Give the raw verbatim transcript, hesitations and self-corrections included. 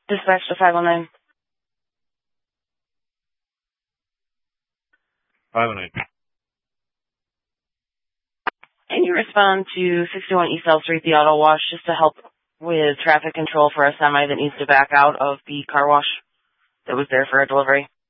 Dispatch to five oh nine. five oh nine. Can you respond to sixty-one East South Street, the auto wash, just to help with traffic control for a semi that needs to back out of the car wash that was there for a delivery?